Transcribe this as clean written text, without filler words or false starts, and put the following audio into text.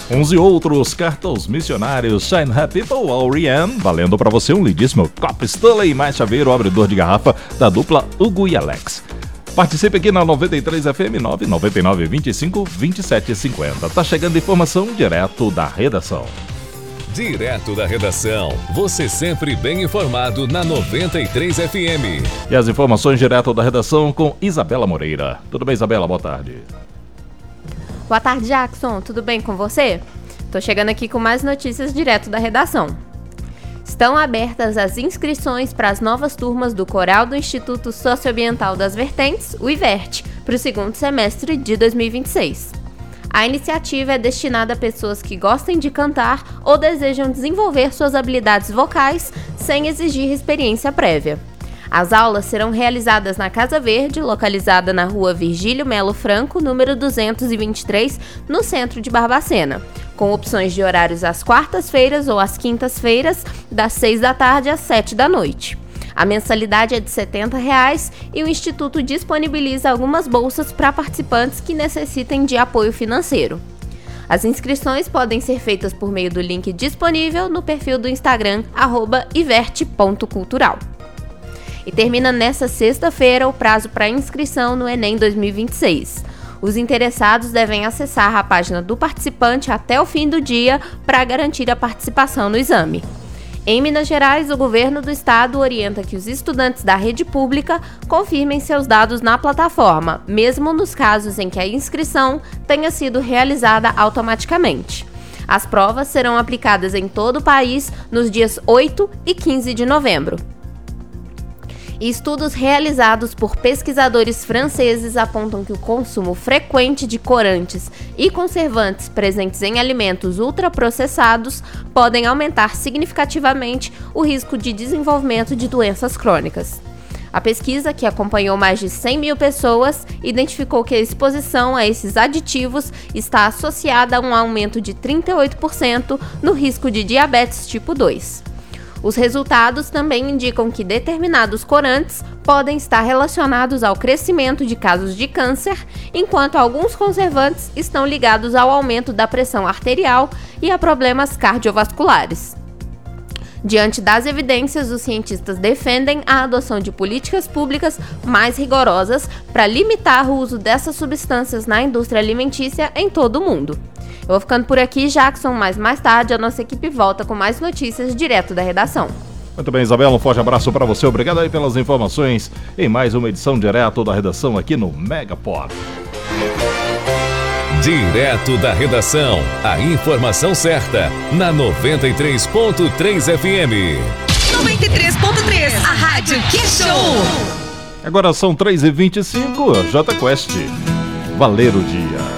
Uns e outros, cartões missionários, Shine Happy People, Oriane, valendo para você um lindíssimo copo Stanley e mais chaveiro, abridor de garrafa da dupla Hugo e Alex. Participe aqui na 93 FM 999 25 27 50. Tá chegando informação direto da redação. Direto da redação, você sempre bem informado na 93 FM. E as informações direto da redação com Isabela Moreira. Tudo bem, Isabela? Boa tarde. Boa tarde, Jackson. Tudo bem com você? Tô chegando aqui com mais notícias direto da redação. Estão abertas as inscrições para as novas turmas do Coral do Instituto Socioambiental das Vertentes, o IVERT, para o segundo semestre de 2026. A iniciativa é destinada a pessoas que gostem de cantar ou desejam desenvolver suas habilidades vocais sem exigir experiência prévia. As aulas serão realizadas na Casa Verde, localizada na rua Virgílio Melo Franco, número 223, no centro de Barbacena, com opções de horários às quartas-feiras ou às quintas-feiras, das 6 da tarde às 7 da noite. A mensalidade é de R$ 70 e o Instituto disponibiliza algumas bolsas para participantes que necessitem de apoio financeiro. As inscrições podem ser feitas por meio do link disponível no perfil do Instagram, @iverte.cultural. E termina nesta sexta-feira o prazo para inscrição no Enem 2026. Os interessados devem acessar a página do participante até o fim do dia para garantir a participação no exame. Em Minas Gerais, o governo do estado orienta que os estudantes da rede pública confirmem seus dados na plataforma, mesmo nos casos em que a inscrição tenha sido realizada automaticamente. As provas serão aplicadas em todo o país nos dias 8 e 15 de novembro. Estudos realizados por pesquisadores franceses apontam que o consumo frequente de corantes e conservantes presentes em alimentos ultraprocessados podem aumentar significativamente o risco de desenvolvimento de doenças crônicas. A pesquisa, que acompanhou mais de 100 mil pessoas, identificou que a exposição a esses aditivos está associada a um aumento de 38% no risco de diabetes tipo 2. Os resultados também indicam que determinados corantes podem estar relacionados ao crescimento de casos de câncer, enquanto alguns conservantes estão ligados ao aumento da pressão arterial e a problemas cardiovasculares. Diante das evidências, os cientistas defendem a adoção de políticas públicas mais rigorosas para limitar o uso dessas substâncias na indústria alimentícia em todo o mundo. Eu vou ficando por aqui, Jackson, mas mais tarde a nossa equipe volta com mais notícias direto da redação. Muito bem, Isabela, um forte abraço para você. Obrigado aí pelas informações em mais uma edição direto da redação aqui no Mega Pop. Direto da redação, a informação certa na 93.3 FM. 93.3, a rádio que show! Agora são 3h25, J Quest, Valer o Dia.